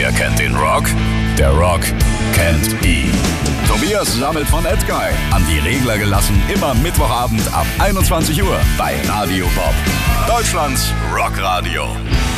Wer kennt den Rock? Der Rock kennt ihn. Tobias sammelt von Edguy. An die Regler gelassen, immer Mittwochabend ab 21 Uhr bei Radio Bob. Deutschlands Rockradio.